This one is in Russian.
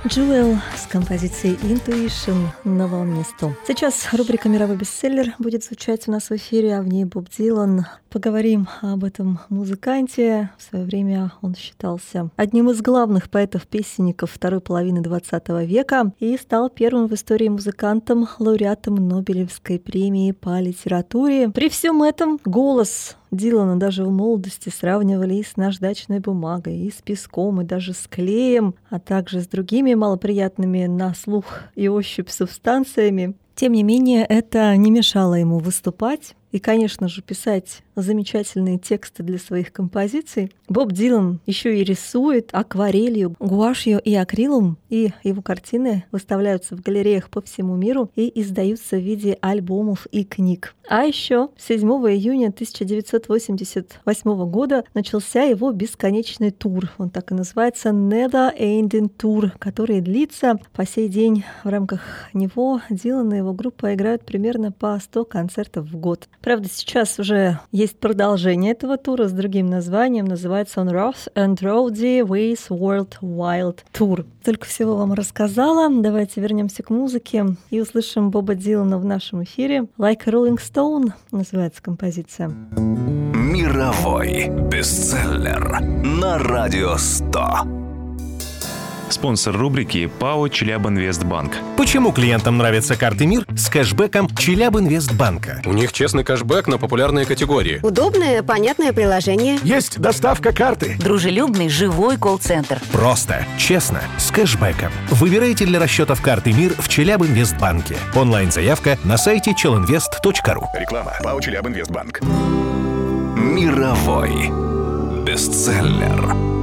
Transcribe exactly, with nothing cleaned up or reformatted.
Jewel с композицией Intuition на волне сто. Сейчас рубрика «Мировой бестселлер» будет звучать у нас в эфире, а в ней Боб Дилан. Поговорим об этом музыканте. В свое время он считался одним из главных поэтов-песенников второй половины двадцатого века и стал первым в истории музыкантом, лауреатом Нобелевской премии по литературе. При всем этом голос Дилана даже в молодости сравнивали и с наждачной бумагой, и с песком, и даже с клеем, а также с другими малоприятными на слух и ощупь субстанциями. Тем не менее, это не мешало ему выступать и, конечно же, писать замечательные тексты для своих композиций. Боб Дилан еще и рисует акварелью, гуашью и акрилом, и его картины выставляются в галереях по всему миру и издаются в виде альбомов и книг. А еще седьмого июня тысяча девятьсот восемьдесят восьмого года начался его бесконечный тур. Он так и называется Never Ending Tour, который длится по сей день. В рамках него Дилан и его группа играют примерно по сто концертов в год. Правда, сейчас уже есть продолжение этого тура с другим названием. Называется он Rough and Rowdy Ways World Wild Tour. Только всего вам рассказала. Давайте вернемся к музыке и услышим Боба Дилана в нашем эфире. Like a Rolling Stone называется композиция. Мировой бестселлер на Радио сто. Спонсор рубрики ПАО «Челябинвестбанк». Почему клиентам нравятся карты МИР с кэшбэком Челябинвестбанка? У них честный кэшбэк на популярные категории. Удобное, понятное приложение. Есть доставка карты. Дружелюбный, живой колл-центр. Просто, честно, с кэшбэком. Выбирайте для расчетов карты МИР в Челябинвестбанке. Онлайн-заявка на сайте челинвест точка ру. Реклама. ПАО «Челябинвестбанк». Мировой бестселлер.